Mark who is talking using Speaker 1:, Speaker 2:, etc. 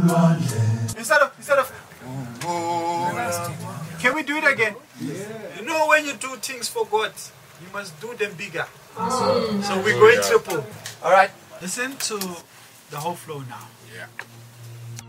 Speaker 1: Instead of. Can we do it again? Yeah. You know, when you do things for God, you must do them bigger. So we're going triple. All right. Listen to the whole flow now.
Speaker 2: Yeah.